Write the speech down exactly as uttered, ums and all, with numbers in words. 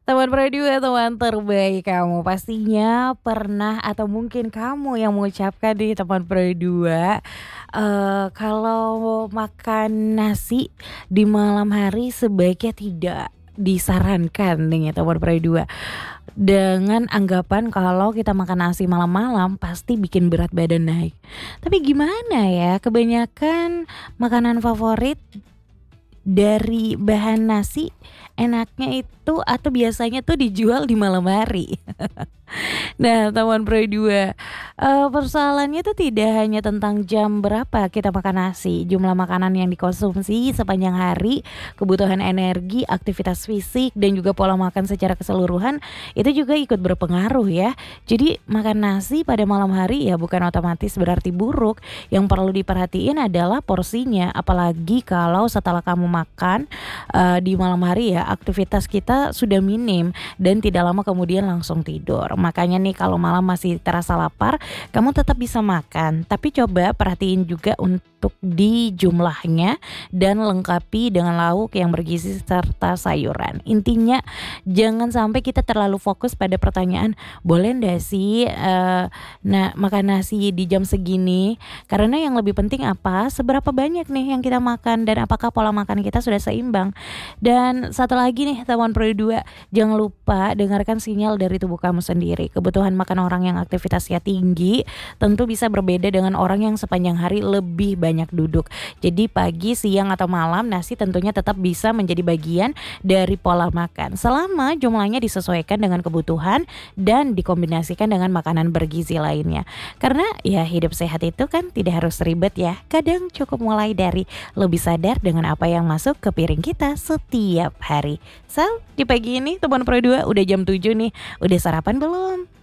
Teman berdua, teman terbaik kamu. Pastinya pernah atau mungkin kamu yang mengucapkan di teman berdua, eee, kalau makan nasi di malam hari sebaiknya tidak disarankan nih teman berdua. Dengan anggapan kalau kita makan nasi malam-malam pasti bikin berat badan naik. Tapi gimana ya, kebanyakan makanan favorit dari bahan nasi enaknya itu atau biasanya tuh dijual di malam hari. Nah, teman berdua, eee, persoalannya tuh tidak hanya tentang jam berapa kita makan nasi, jumlah makanan yang dikonsumsi sepanjang hari, kebutuhan energi, aktivitas fisik, dan juga pola makan secara keseluruhan, itu juga ikut berpengaruh ya. Jadi makan nasi pada malam hari ya bukan otomatis berarti buruk, yang perlu diperhatiin adalah porsinya, apalagi kalau setelah kamu makan, eee, di malam hari ya aktivitas kita sudah minim dan tidak lama kemudian langsung tidur. Makanya nih kalau malam masih terasa lapar, kamu tetap bisa makan, tapi coba perhatiin juga untuk di jumlahnya dan lengkapi dengan lauk yang bergizi serta sayuran. Intinya jangan sampai kita terlalu fokus pada pertanyaan, "Boleh ndak sih, eee, nah makan nasi di jam segini?" Karena yang lebih penting apa, seberapa banyak nih yang kita makan dan apakah pola makan kita sudah seimbang. Dan satu lagi nih teman berdua, jangan lupa dengarkan sinyal dari tubuh kamu sendiri. Kebutuhan makan orang yang aktivitasnya tinggi tentu bisa berbeda dengan orang yang sepanjang hari lebih banyak duduk. Jadi pagi, siang atau malam nasi tentunya tetap bisa menjadi bagian dari pola makan selama jumlahnya disesuaikan dengan kebutuhan dan dikombinasikan dengan makanan bergizi lainnya. Karena ya hidup sehat itu kan tidak harus ribet ya. Kadang cukup mulai dari lebih sadar dengan apa yang masuk ke piring kita setiap hari. So, di pagi ini teman berdua udah jam tujuh nih. Udah sarapan belum?